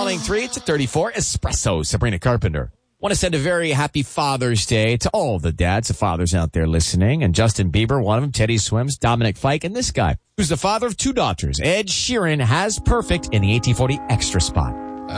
Spelling 3 to 34, espresso, Sabrina Carpenter. Want to send a very happy Father's Day to all the dads, the fathers out there listening. And Justin Bieber, one of them, Teddy Swims, Dominic Fike, and this guy, who's the father of 2 daughters. Ed Sheeran has perfect in the 1840 extra spot.